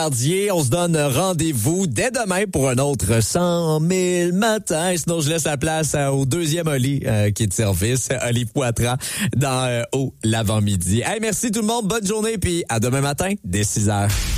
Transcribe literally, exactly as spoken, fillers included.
On se donne rendez-vous dès demain pour un autre cent mille matins. Sinon, je laisse la place au deuxième Oli euh, qui est de service, Oli Poitras, dans euh, Haut l'avant-midi. Hey, merci tout le monde, bonne journée, puis à demain matin dès six heures.